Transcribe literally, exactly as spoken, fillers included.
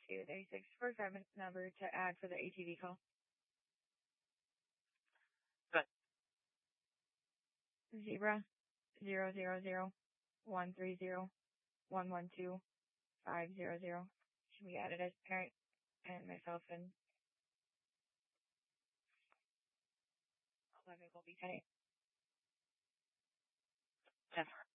two three six four seven number to add for the A T V call. Good. Zebra zero zero zero one three zero one one two five zero zero. Should be added as parent and myself and eleven will be ten. Ten.